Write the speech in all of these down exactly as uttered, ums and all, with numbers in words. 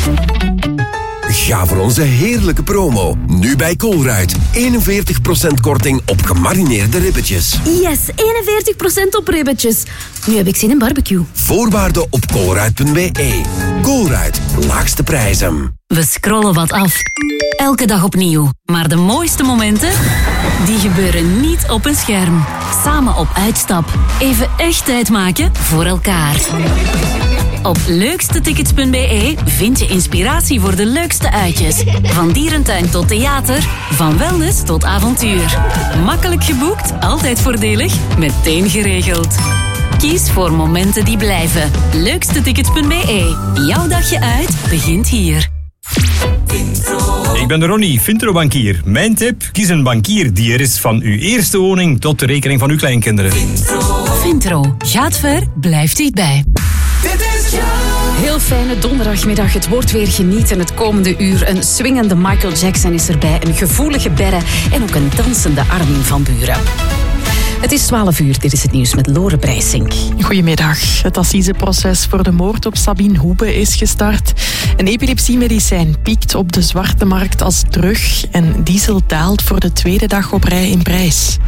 Ga voor onze heerlijke promo. Nu bij Colruyt. eenenveertig procent korting op gemarineerde ribbetjes. Yes, eenenveertig procent op ribbetjes. Nu heb ik zin in barbecue. Voorwaarden op colruyt punt b e. Colruyt, laagste prijzen. We scrollen wat af. Elke dag opnieuw. Maar de mooiste momenten, die gebeuren niet op een scherm. Samen op uitstap. Even echt tijd maken voor elkaar. Op leukstetickets punt b e vind je inspiratie voor de leukste uitjes. Van dierentuin tot theater, van wellness tot avontuur. Makkelijk geboekt, altijd voordelig, meteen geregeld. Kies voor momenten die blijven. leukstetickets punt b e. Jouw dagje uit begint hier. Ik ben Ronnie, Vintro-bankier. Mijn tip, kies een bankier die er is van uw eerste woning tot de rekening van uw kleinkinderen. Vintro. Gaat ver, blijft dichtbij. Heel fijne donderdagmiddag. Het wordt weer genieten het komende uur. Een swingende Michael Jackson is erbij. Een gevoelige berre en ook een dansende Armin van Buuren. Het is twaalf uur, dit is het nieuws met Lore Breisink. Goedemiddag. Het assiseproces voor de moord op Sabine Hoebe is gestart. Een epilepsiemedicijn piekt op de zwarte markt als drug en diesel daalt voor de tweede dag op rij in prijs.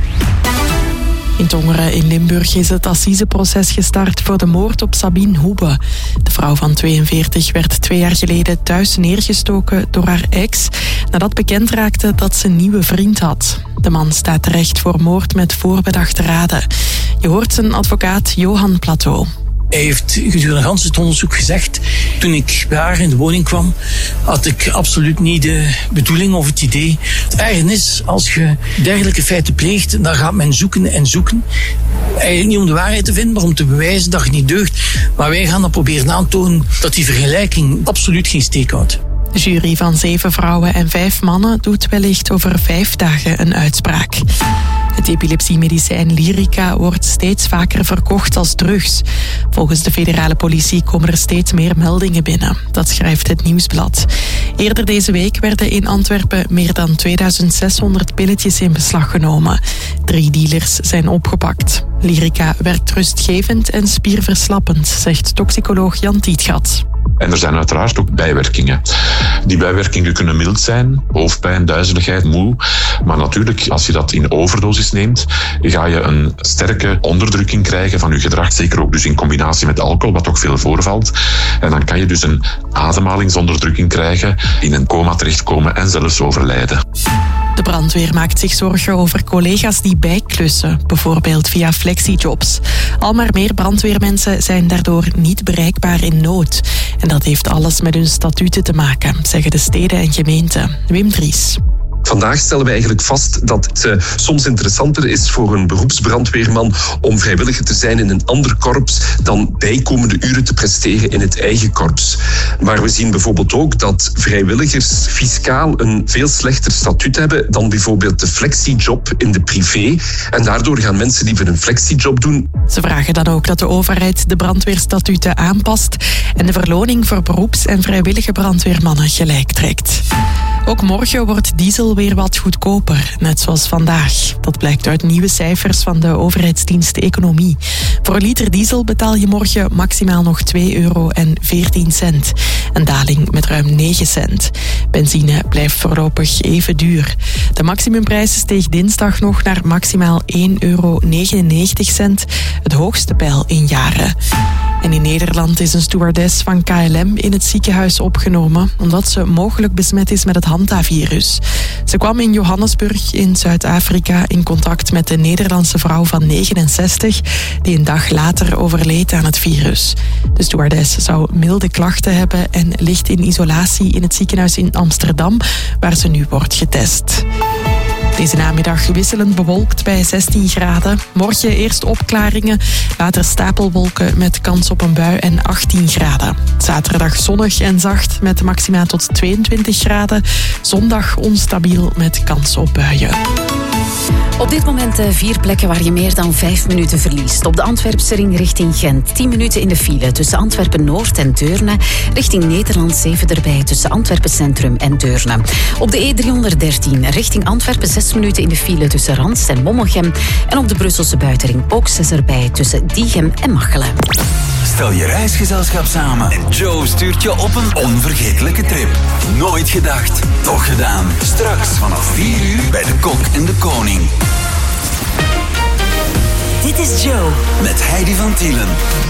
In Tongeren in Limburg is het assiseproces gestart voor de moord op Sabine Hoebe. De vrouw van tweeënveertig werd twee jaar geleden thuis neergestoken door haar ex, nadat bekend raakte dat ze een nieuwe vriend had. De man staat terecht voor moord met voorbedachte raden. Je hoort zijn advocaat Johan Plateau. Hij heeft gedurende het onderzoek gezegd, toen ik bij haar in de woning kwam, had ik absoluut niet de bedoeling of het idee. Het erge is, als je dergelijke feiten pleegt, dan gaat men zoeken en zoeken. Eigenlijk niet om de waarheid te vinden, maar om te bewijzen dat je niet deugt. Maar wij gaan dan proberen aan te tonen dat die vergelijking absoluut geen steek houdt. De jury van zeven vrouwen en vijf mannen doet wellicht over vijf dagen een uitspraak. Het epilepsiemedicijn Lyrica wordt steeds vaker verkocht als drugs. Volgens de federale politie komen er steeds meer meldingen binnen. Dat schrijft het Nieuwsblad. Eerder deze week werden in Antwerpen meer dan tweeduizend zeshonderd pilletjes in beslag genomen. Drie dealers zijn opgepakt. Lyrica werkt rustgevend en spierverslappend, zegt toxicoloog Jan Tietgat. En er zijn uiteraard ook bijwerkingen. Die bijwerkingen kunnen mild zijn, hoofdpijn, duizeligheid, moe. Maar natuurlijk, als je dat in overdosis neemt, ga je een sterke onderdrukking krijgen van je gedrag. Zeker ook dus in combinatie met alcohol, wat ook veel voorvalt. En dan kan je dus een ademhalingsonderdrukking krijgen, in een coma terechtkomen en zelfs overlijden. De brandweer maakt zich zorgen over collega's die bijklussen, bijvoorbeeld via flexijobs. Al maar meer brandweermensen zijn daardoor niet bereikbaar in nood. En dat heeft alles met hun statuten te maken, zeggen de steden en gemeenten. Wim Dries. Vandaag stellen we eigenlijk vast dat het uh, soms interessanter is voor een beroepsbrandweerman om vrijwilliger te zijn in een ander korps dan bijkomende uren te presteren in het eigen korps. Maar we zien bijvoorbeeld ook dat vrijwilligers fiscaal een veel slechter statuut hebben dan bijvoorbeeld de flexiejob in de privé. En daardoor gaan mensen liever een flexiejob doen. Ze vragen dan ook dat de overheid de brandweerstatuten aanpast en de verloning voor beroeps- en vrijwillige brandweermannen gelijk trekt. Ook morgen wordt diesel weer wat goedkoper, net zoals vandaag. Dat blijkt uit nieuwe cijfers van de overheidsdienst Economie. Voor een liter diesel betaal je morgen maximaal nog twee euro en veertien cent. Een daling met ruim negen cent. Benzine blijft voorlopig even duur. De maximumprijs steeg dinsdag nog naar maximaal één euro negenennegentig cent, het hoogste peil in jaren. En in Nederland is een stewardess van K L M in het ziekenhuis opgenomen omdat ze mogelijk besmet is met het Hanta-virus. Ze kwam in Johannesburg in Zuid-Afrika in contact met de Nederlandse vrouw van negenenzestig die een dag later overleed aan het virus. De stewardess zou milde klachten hebben en ligt in isolatie in het ziekenhuis in Amsterdam, waar ze nu wordt getest. Deze namiddag wisselend bewolkt bij zestien graden. Morgen eerst opklaringen, later stapelwolken met kans op een bui en achttien graden. Zaterdag zonnig en zacht met maxima tot tweeëntwintig graden. Zondag onstabiel met kans op buien. Op dit moment vier plekken waar je meer dan vijf minuten verliest. Op de Antwerpse ring richting Gent. tien minuten in de file tussen Antwerpen-Noord en Deurne. Richting Nederland zeven erbij tussen Antwerpen Centrum en Deurne. Op de E driehonderddertien richting Antwerpen zes minuten in de file tussen Rans en Mommelgem. En op de Brusselse buitenring ook zes erbij tussen Diegem en Machelen. Stel je reisgezelschap samen en Joe stuurt je op een onvergetelijke trip. Nooit gedacht, toch gedaan. Straks vanaf vier uur bij de Kok en de Koning. Dit is Joe. Met Heidi van Tielen.